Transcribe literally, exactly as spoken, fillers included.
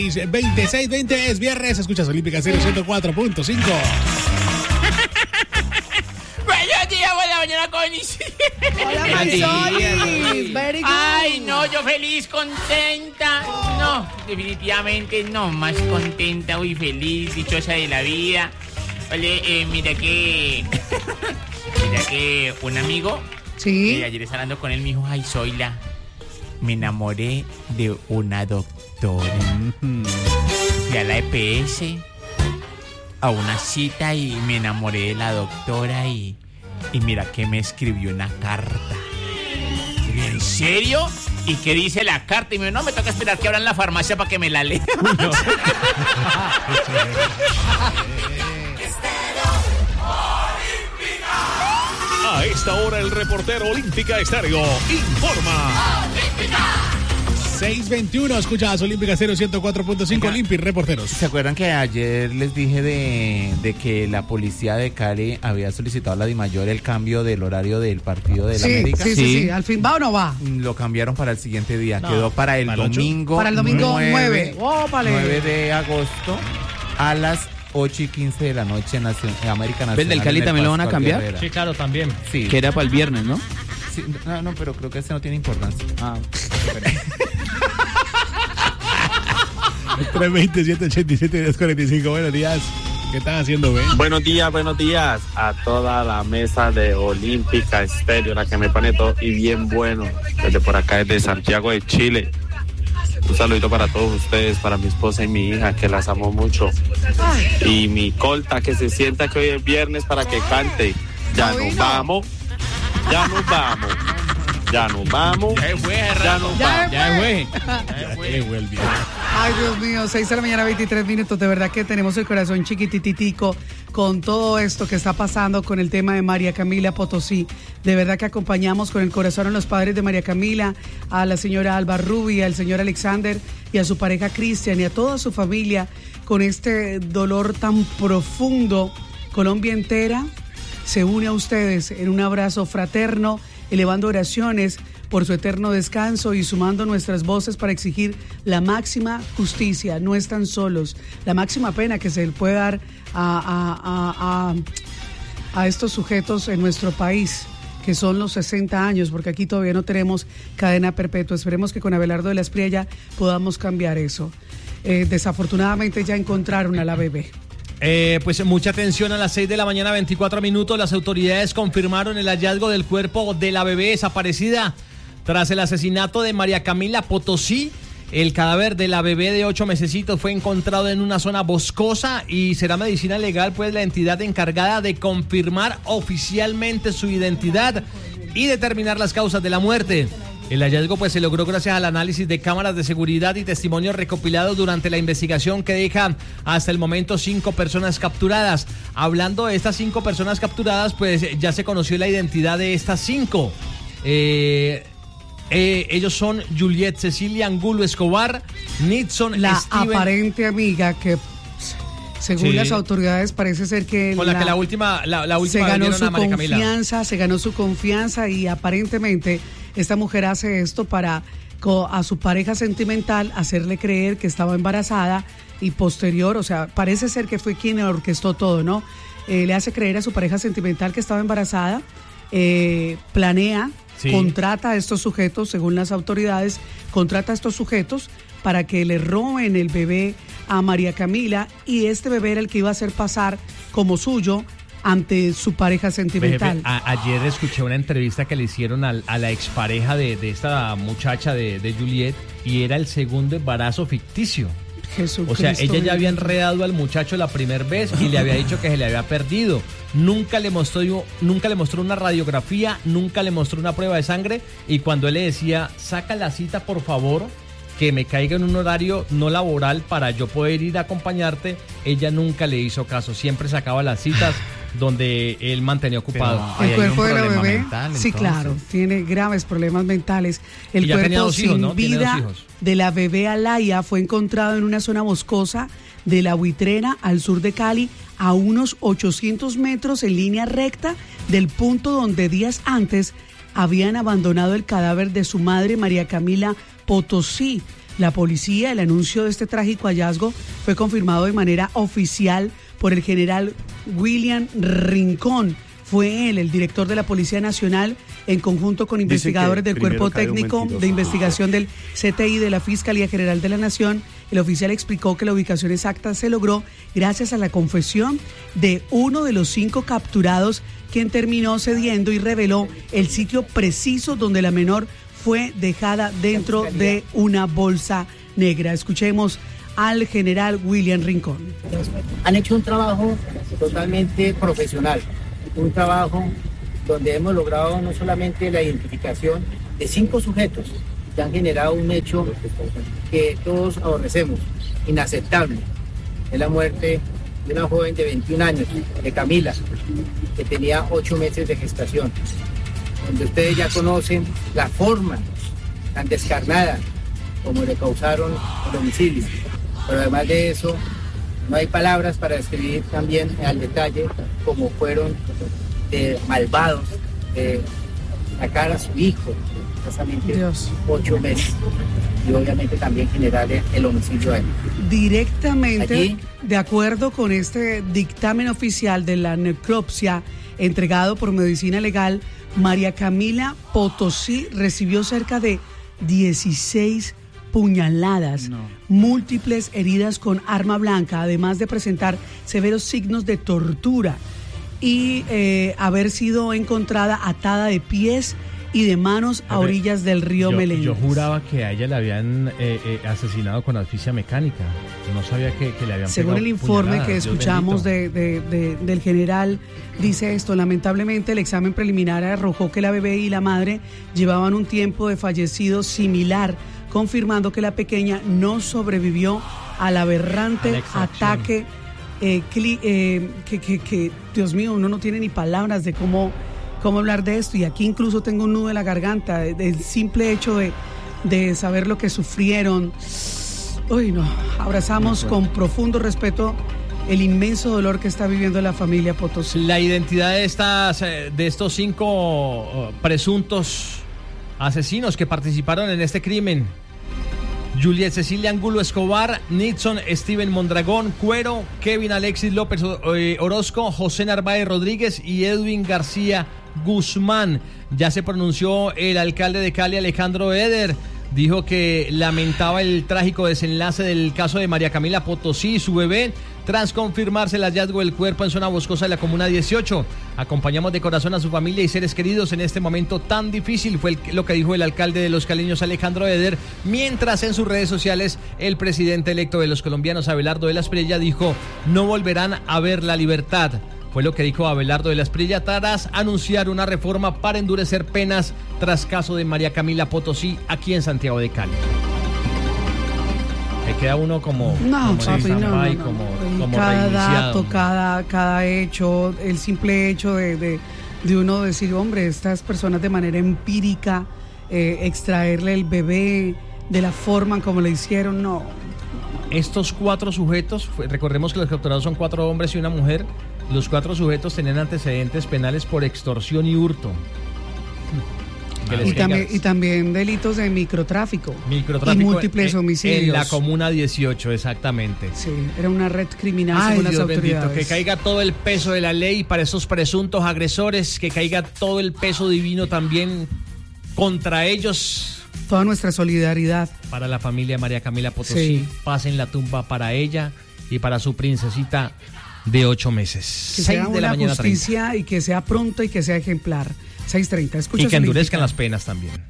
veintiséis veinte es viernes, escuchas Olímpica Stereo ciento cuatro punto cinco. Buenos días, buena mañana, Conis. Hola, Marisol. Very good. Ay, no, yo feliz, contenta. No, definitivamente no, más contenta, muy feliz, dichosa de la vida. Oye, eh, mira que... mira que un amigo... Sí. Eh, ayer estaba hablando con él, me dijo, ay, Zoila, me enamoré de una doctora. Fui a la E P S a una cita y me enamoré de la doctora y, y mira que me escribió una carta. ¿En serio? ¿Y qué dice la carta? Y me dijo, no, me toca esperar que abran la farmacia para que me la lea. No. A esta hora el reportero Olímpica Estéreo informa. seis veintiuno, escuchas Olímpica Stereo ciento cuatro punto cinco, Olympic Reporteros. ¿Se acuerdan que ayer les dije de, de que la policía de Cali había solicitado a la DIMAYOR el cambio del horario del partido de la Sí, América? sí, sí, sí. ¿Al fin va o no va? Lo cambiaron para el siguiente día. No, Quedó para el ¿para el ocho? domingo. Para el domingo nueve. Ópale. nueve de agosto a las ocho y quince de la noche en Nacion- en América Nacional. ¿Ven del Cali en el también lo van a Pascual cambiar? Guerrera. Sí, claro, también. Sí. Que era para el viernes, ¿no? Sí, no, no, pero creo que este no tiene importancia. Ah, tres veinte, ciento ochenta y siete, diez cuarenta y cinco, buenos días. ¿Qué están haciendo, Ben? Buenos días, buenos días a toda la mesa de Olímpica Estéreo, la que me pone todo y bien bueno. Desde por acá, desde Santiago de Chile. Un saludito para todos ustedes, para mi esposa y mi hija, que las amo mucho. Y mi colta, que se sienta que hoy es viernes para que cante. Ya nos vamos, ya nos vamos, ya nos vamos, Ya fue, ya nos vamos. Ya fue. Eh, güey, el viernes. Ay, Dios mío, seis de la mañana, veintitrés minutos. De verdad que tenemos el corazón chiquitititico con todo esto que está pasando con el tema de María Camila Potosí. De verdad que acompañamos con el corazón a los padres de María Camila, a la señora Alba Rubia, al señor Alexander y a su pareja Cristian y a toda su familia con este dolor tan profundo. Colombia entera se une a ustedes en un abrazo fraterno, elevando oraciones por su eterno descanso y sumando nuestras voces para exigir la máxima justicia. No están solos. La máxima pena que se le puede dar a, a, a, a, a estos sujetos en nuestro país, que son los sesenta años, porque aquí todavía no tenemos cadena perpetua. Esperemos que con Abelardo de la Espriella podamos cambiar eso. Eh, desafortunadamente ya encontraron a la bebé. Eh, pues mucha atención, a las seis de la mañana, veinticuatro minutos, las autoridades confirmaron el hallazgo del cuerpo de la bebé desaparecida tras el asesinato de María Camila Potosí. El cadáver de la bebé de ocho mesecitos fue encontrado en una zona boscosa y será Medicina Legal pues la entidad encargada de confirmar oficialmente su identidad y determinar las causas de la muerte. El hallazgo pues se logró gracias al análisis de cámaras de seguridad y testimonios recopilados durante la investigación que deja hasta el momento cinco personas capturadas. Hablando de estas cinco personas capturadas, pues ya se conoció la identidad de estas cinco. Eh, eh, ellos son Juliet Cecilia Angulo Escobar, Nixon La Steven, aparente amiga que, según Sí. las autoridades, parece ser que con la, que la última, la, la última se ganó vendieron su a María Camila. confianza, se ganó su confianza y aparentemente esta mujer hace esto para co- a su pareja sentimental hacerle creer que estaba embarazada y posterior, o sea, parece ser que fue quien orquestó todo, ¿no? Eh, le hace creer a su pareja sentimental que estaba embarazada, eh, planea, Sí. contrata a estos sujetos, según las autoridades, contrata a estos sujetos para que le roben el bebé a María Camila y este bebé era el que iba a hacer pasar como suyo ante su pareja sentimental. Jefe, a- ayer escuché una entrevista que le hicieron al- a la expareja de, de esta muchacha de, de Juliet y era el segundo embarazo ficticio. Jesucristo. O sea, ella ya había bendito. enredado al muchacho la primera vez y le había dicho que se le había perdido. Nunca le mostró, nunca le mostró una radiografía, nunca le mostró una prueba de sangre y cuando él le decía, saca la cita por favor, que me caiga en un horario no laboral para yo poder ir a acompañarte, ella nunca le hizo caso, siempre sacaba las citas donde él mantenía ocupado. Pero- El Ahí hay cuerpo un de la problema bebé, mental, sí, entonces. claro, tiene graves problemas mentales. El Y ya cuerpo tenía dos sin hijos, ¿no? Tiene vida dos hijos. de la bebé Alaya fue encontrado en una zona boscosa de La Buitrera, al sur de Cali, a unos ochocientos metros en línea recta del punto donde días antes habían abandonado el cadáver de su madre, María Camila Potosí. la policía. El anuncio de este trágico hallazgo fue confirmado de manera oficial por el general William Rincón. Fue él, el director de la Policía Nacional, en conjunto con investigadores del Cuerpo Técnico de Investigación del C T I de la Fiscalía General de la Nación. El oficial explicó que la ubicación exacta se logró gracias a la confesión de uno de los cinco capturados, quien terminó cediendo y reveló el sitio preciso donde la menor fue dejada dentro de una bolsa negra. Escuchemos al general William Rincón. Han hecho un trabajo totalmente profesional, un trabajo donde hemos logrado no solamente la identificación de cinco sujetos que han generado un hecho que todos aborrecemos, inaceptable. Es la muerte de una joven de veintiún años, de Camila, que tenía ocho meses de gestación, donde ustedes ya conocen la forma tan descarnada como le causaron el homicidio. Pero además de eso, no hay palabras para describir también al detalle cómo fueron de malvados de sacar a su hijo, precisamente ocho meses, y obviamente también generarle el homicidio a él. Directamente, Allí, de acuerdo con este dictamen oficial de la necropsia entregado por Medicina Legal, María Camila Potosí recibió cerca de dieciséis puñaladas, no. múltiples heridas con arma blanca, además de presentar severos signos de tortura y eh, haber sido encontrada atada de pies y de manos a orillas del río yo, Meléndez. Yo juraba que a ella la habían eh, eh, asesinado con asfixia mecánica. No sabía que, que le habían Según el informe que escuchamos de, de, de, del general, dice esto: lamentablemente el examen preliminar arrojó que la bebé y la madre llevaban un tiempo de fallecido similar, confirmando que la pequeña no sobrevivió al aberrante ataque eh, cli, eh, que, que, que, Dios mío, uno no tiene ni palabras de cómo, cómo hablar de esto. Y aquí incluso tengo un nudo en la garganta del simple hecho de, de saber lo que sufrieron. Uy, no, abrazamos con profundo respeto el inmenso dolor que está viviendo la familia Potosí. La identidad de, estas, de estos cinco presuntos asesinos que participaron en este crimen: Juliet Cecilia Angulo Escobar, Nixon Steven Mondragón Cuero, Kevin Alexis López Orozco, José Narváez Rodríguez y Edwin García Guzmán. Ya se pronunció el alcalde de Cali, Alejandro Eder. Dijo que lamentaba el trágico desenlace del caso de María Camila Potosí y su bebé, tras confirmarse el hallazgo del cuerpo en zona boscosa de la Comuna dieciocho. Acompañamos de corazón a su familia y seres queridos en este momento tan difícil, fue el, lo que dijo el alcalde de Los Caleños, Alejandro Eder, mientras en sus redes sociales el presidente electo de los colombianos, Abelardo de la Espriella, dijo: no volverán a ver la libertad. Fue lo que dijo Abelardo de la Espriella tras anunciar una reforma para endurecer penas tras caso de María Camila Potosí aquí en Santiago de Cali. Me queda uno como, no, como, papi, no, no, no. como, como cada dato, cada, cada hecho, el simple hecho de, de, de uno decir, hombre, estas personas de manera empírica, eh, extraerle el bebé de la forma como le hicieron, no. Estos cuatro sujetos, recordemos que los capturados son cuatro hombres y una mujer. Los cuatro sujetos tenían antecedentes penales por extorsión y hurto. Y también, y también delitos de microtráfico, microtráfico y múltiples en, homicidios. En la Comuna dieciocho, exactamente. Sí, era una red criminal. Ay, según Dios las autoridades. Bendito, que caiga todo el peso de la ley para esos presuntos agresores, que caiga todo el peso divino también contra ellos. Toda nuestra solidaridad. Para la familia María Camila Potosí, sí. Paz en la tumba para ella y para su princesita de ocho meses. Que sea una justicia y que sea pronto y que sea ejemplar. seis treinta, escucha. Y que endurezcan las penas también.